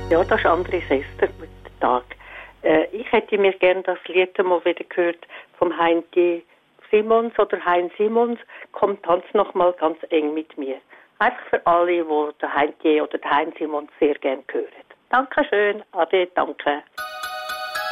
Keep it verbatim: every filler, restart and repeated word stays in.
Ja, das ist André Sester. Guten Tag. Äh, ich hätte mir gerne das Lied mal wieder gehört vom Heinti Simons oder Hein Simons. Kommt Tanz noch mal ganz eng mit mir. Einfach für alle, die den Heinti oder den Hein Simons sehr gerne hören. Dankeschön. Ade, danke.